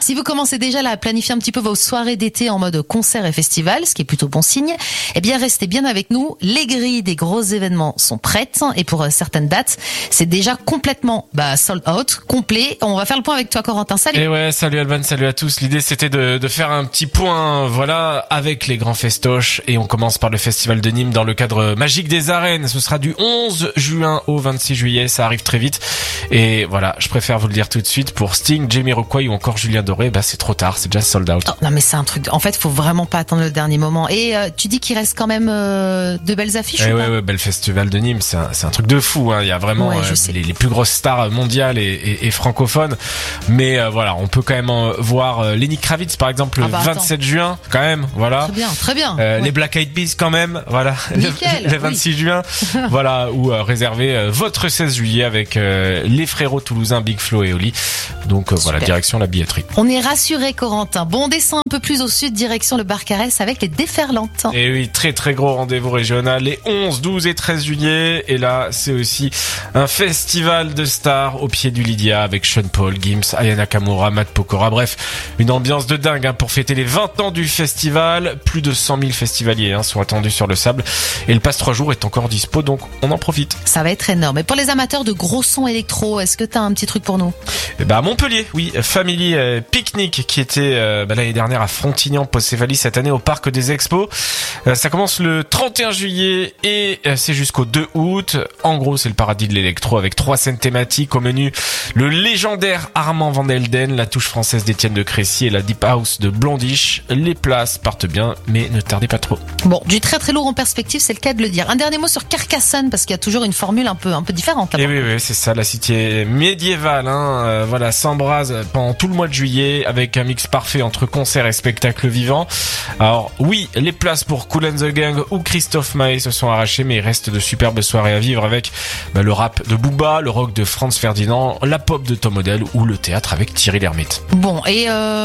si vous commencez déjà là à planifier un petit peu vos soirées d'été en mode concert et festival, ce qui est plutôt bon signe, eh bien restez bien avec nous. Les grilles des gros événements sont prêtes et pour certaines dates, c'est déjà complètement sold out, complet. On va faire le point avec toi, Corentin. Salut. Et ouais, salut Alban, salut à tous. L'idée c'était de faire un petit point, voilà, avec les grands festoches, et on commence par le festival de Nîmes dans le cadre magique des arènes. Ce sera du 11 juin au 26 juillet, ça arrive très vite. Et voilà, je préfère vous le dire tout de suite, pour Sting, Jamiroquai ou encore Julien Doré, c'est trop tard, c'est déjà sold out. Oh, non mais c'est un truc, en fait, faut vraiment pas attendre le dernier moment. Et tu dis qu'il reste quand même de belles affiches. Ouais, bel festival de Nîmes, c'est un truc de fou, hein. Il y a vraiment les plus grosses stars mondiales et francophones. Mais voilà, on peut quand même voir Lenny Kravitz par exemple le 27 juin, quand même, voilà. Très bien. Les Black Eyed Peas quand même, voilà. Nickel, le 26 juin, voilà, ou réservez votre 16 juillet avec les frérots toulousains Big Flo et Oli. Donc voilà, direction la billetterie. On est rassuré, Corentin. Bon, on descend un peu plus au sud, direction le Barcarès avec les Déferlantes. Et oui, très très gros rendez-vous régional les 11, 12 et 13 juillet. Et là, c'est aussi un festival de stars au pied du Lydia avec Sean Paul, Gims, Aya Nakamura, Matt Pokora. Bref, une ambiance de dingue pour fêter les 20 ans du festival. Plus de 100 000 festivaliers sont attendus sur le sable. Et le passe 3 jours est encore dispo, donc on en profite. Ça va être énorme. Et pour les amateurs de gros sons électro, est-ce que t'as un petit truc pour nous? À Montpellier, oui, Family Picnic qui était l'année dernière à Frontignan, Pocévalie, cette année au Parc des Expos. Ça commence le 31 juillet et c'est jusqu'au 2 août. En gros, c'est le paradis de l'électro avec 3 scènes thématiques au menu. Le légendaire Armand Van Helden, la touche française d'Étienne de Crécy et la Deep House de Blondish. Les places partent bien, mais ne tardez pas trop. Bon, du très très lourd en perspective, c'est le cas de le dire. Un dernier mot sur Carcassonne, parce qu'il y a toujours une formule un peu différente là-bas. Et oui, c'est ça, la cité médiévale, voilà, s'embrase pendant tout le mois de juillet avec un mix parfait entre concerts et spectacles vivants. Alors oui, les places pour Kool and the Gang ou Christophe Maé se sont arrachées, mais il reste de superbes soirées à vivre avec le rap de Booba, le rock de Franz Ferdinand, la pop de Tom Odell ou le théâtre avec Thierry Lhermitte. Bon, et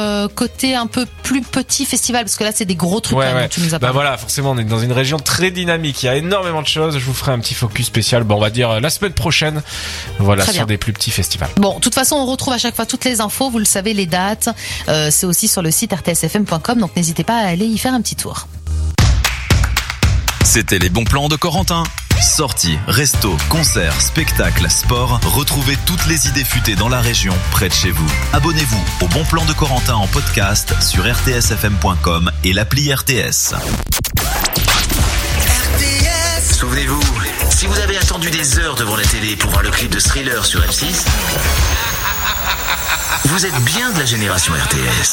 côté un peu plus petit festival, parce que là c'est des gros trucs dont tu nous as parlé. Voilà, forcément on est dans une région très dynamique, il y a énormément de choses. Je vous ferai un petit focus spécial, on va dire la semaine prochaine, voilà, sur des plus petits festivals. Bon, de toute façon on retrouve à chaque fois toutes les infos, vous le savez, les dates, c'est aussi sur le site rtsfm.com, donc n'hésitez pas à aller y faire un petit tour. C'était les bons plans de Corentin. Sorties, restos, concerts, spectacles, sport, retrouvez toutes les idées futées dans la région, près de chez vous. Abonnez-vous au Bon Plan de Corentin en podcast sur rtsfm.com et l'appli RTS. Souvenez-vous, si vous avez attendu des heures devant la télé pour voir le clip de Thriller sur M6, vous êtes bien de la génération RTS.